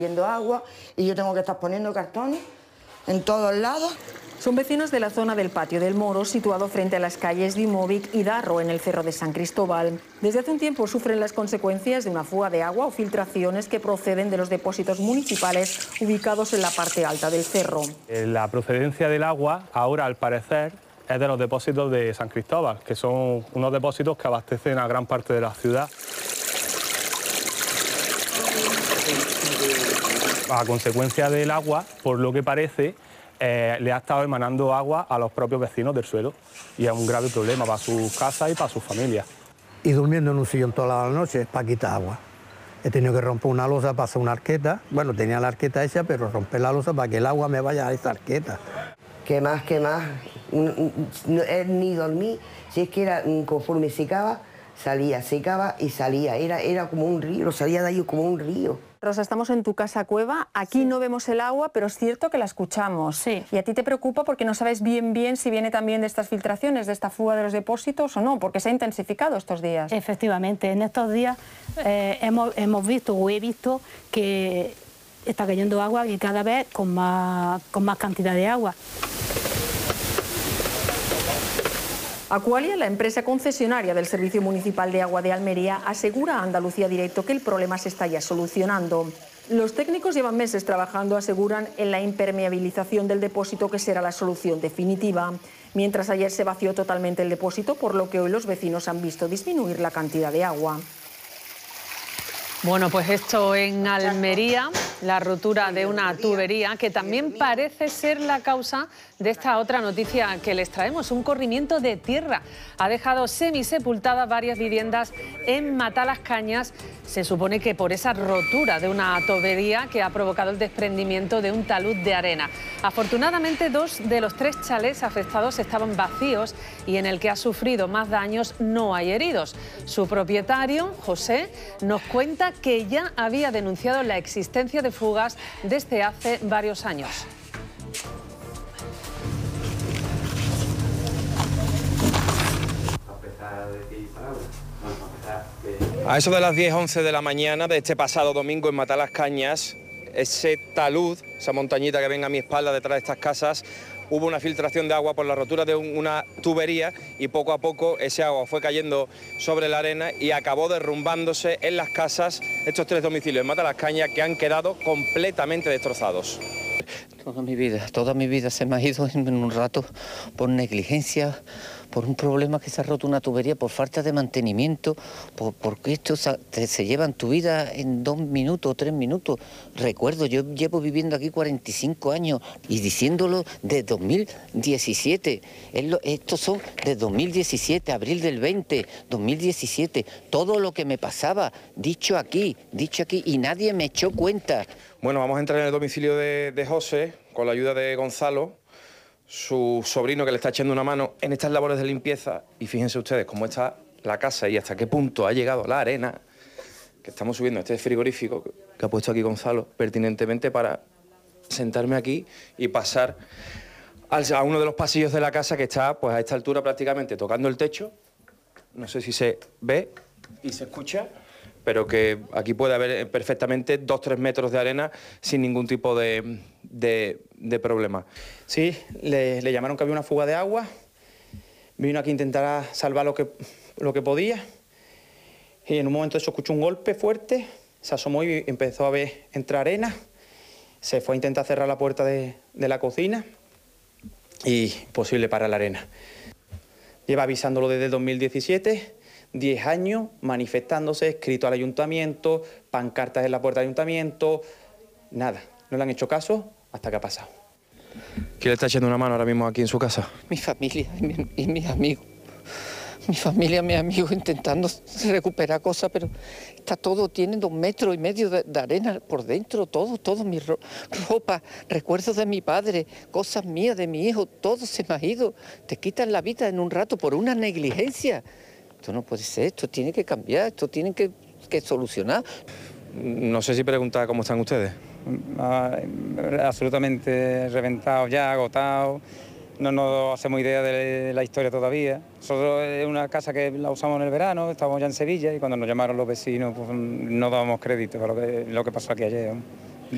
Yendo agua y yo tengo que estar poniendo cartones en todos lados. Son vecinos de la zona del Patio del Moro, situado frente a las calles Dimovic y Darro, en el Cerro de San Cristóbal. Desde hace un tiempo sufren las consecuencias de una fuga de agua o filtraciones que proceden de los depósitos municipales ubicados en la parte alta del cerro. La procedencia del agua, ahora al parecer, es de los depósitos de San Cristóbal, que son unos depósitos que abastecen a gran parte de la ciudad. A consecuencia del agua, por lo que parece, le ha estado emanando agua a los propios vecinos del suelo y es un grave problema para sus casas y para sus familias. Y durmiendo en un sillón toda la noche para quitar agua. He tenido que romper una losa para hacer una arqueta. Bueno, tenía la arqueta hecha, pero romper la losa para que el agua me vaya a esa arqueta. ¿Qué más? Ni dormí. Si es que era conforme secaba, secaba y salía. Era como un río, salía de ahí como un río. Rosa, estamos en tu casa cueva, aquí no vemos el agua, pero es cierto que la escuchamos. Sí. Y a ti te preocupa porque no sabes bien si viene también de estas filtraciones, de esta fuga de los depósitos o no, porque se ha intensificado estos días. Efectivamente, en estos días hemos visto o he visto que está cayendo agua y cada vez con más cantidad de agua. Aqualia, la empresa concesionaria del Servicio Municipal de Agua de Almería, asegura a Andalucía Directo que el problema se está ya solucionando. Los técnicos llevan meses trabajando, aseguran, en la impermeabilización del depósito, que será la solución definitiva. Mientras ayer se vació totalmente el depósito, por lo que hoy los vecinos han visto disminuir la cantidad de agua. Bueno, pues esto en Almería, la rotura de una tubería, que también parece ser la causa de esta otra noticia que les traemos. Un corrimiento de tierra ha dejado semisepultadas varias viviendas en Matalascañas. Se supone que por esa rotura de una tubería que ha provocado el desprendimiento de un talud de arena. Afortunadamente, 2 de los 3 chalés afectados estaban vacíos y en el que ha sufrido más daños no hay heridos. Su propietario, José, nos cuenta que ya había denunciado la existencia de fugas desde hace varios años. A eso de las 10:11 de la mañana de este pasado domingo en Matalascañas, ese talud, esa montañita que ven a mi espalda detrás de estas casas, hubo una filtración de agua por la rotura de una tubería y poco a poco ese agua fue cayendo sobre la arena y acabó derrumbándose en las casas, estos 3 domicilios en Matalascañas, que han quedado completamente destrozados. Toda mi vida se me ha ido en un rato por negligencia, por un problema que se ha roto una tubería, por falta de mantenimiento, porque esto se lleva en tu vida en 2 minutos o 3 minutos. Recuerdo, yo llevo viviendo aquí 45 años y diciéndolo de 2017. Estos son de 2017, abril del 20, 2017. Todo lo que me pasaba, dicho aquí, y nadie me echó cuenta. Bueno, vamos a entrar en el domicilio de José, con la ayuda de Gonzalo, su sobrino, que le está echando una mano en estas labores de limpieza. Y fíjense ustedes cómo está la casa y hasta qué punto ha llegado la arena que estamos subiendo a este frigorífico que ha puesto aquí Gonzalo pertinentemente para sentarme aquí y pasar a uno de los pasillos de la casa, que está pues a esta altura prácticamente tocando el techo. No sé si se ve y se escucha, pero que aquí puede haber perfectamente 2-3 metros de arena sin ningún tipo de problema. Sí, le llamaron que había una fuga de agua, vino aquí a intentar salvar lo que podía y en un momento eso escuchó un golpe fuerte, se asomó y empezó a ver entrar arena, se fue a intentar cerrar la puerta de la cocina y imposible parar la arena. Lleva avisándolo desde el 2017, 10 años manifestándose, escrito al ayuntamiento, pancartas en la puerta del ayuntamiento, nada, no le han hecho caso hasta que ha pasado. ¿Quién le está echando una mano ahora mismo aquí en su casa? Mi familia y mis amigos. Mi familia, mis amigos intentando recuperar cosas, pero está todo, tiene 2,5 metros de arena por dentro, todo, mi ropa, recuerdos de mi padre, cosas mías, de mi hijo, todo se me ha ido. Te quitan la vida en un rato por una negligencia. Esto no puede ser, esto tiene que cambiar, esto tiene que solucionar. No sé si preguntar cómo están ustedes. Absolutamente reventados ya, agotados. No nos hacemos idea de la historia todavía. Nosotros es una casa que la usamos en el verano, estábamos ya en Sevilla y cuando nos llamaron los vecinos pues no dábamos crédito a lo que pasó aquí ayer.